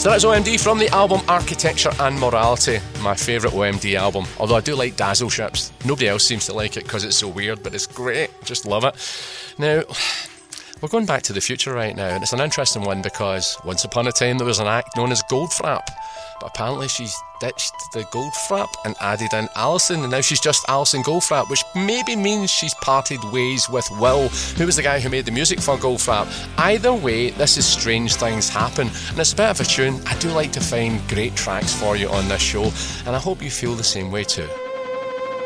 So that's OMD from the album Architecture and Morality, my favourite OMD album, although I do like Dazzle Ships. Nobody else seems to like it because it's so weird, but it's great, just love it. Now, we're going back to the future right now, and it's an interesting one because once upon a time there was an act known as Goldfrapp, but apparently she's ditched the Goldfrapp and added in Alison, and now she's just Alison Goldfrapp, which maybe means she's parted ways with Will, who was the guy who made the music for Goldfrapp. Either way, this is Strange Things Happen, and it's a bit of a tune. I do like to find great tracks for you on this show, and I hope you feel the same way too.